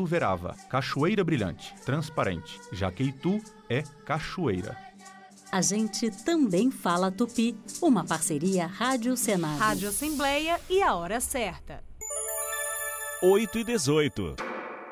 Ituverava, cachoeira brilhante, transparente. Já que Itu é cachoeira. A gente também fala tupi, uma parceria Rádio Senado. Rádio Assembleia e a hora certa. 8h18.